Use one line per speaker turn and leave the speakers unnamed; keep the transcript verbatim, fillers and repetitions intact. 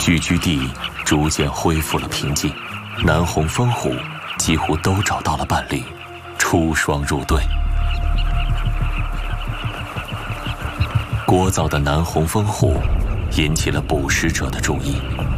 聚居地逐渐恢复了平静，南红风虎几乎都找到了伴侣，出双入对。聒噪的南红风虎引起了捕食者的注意。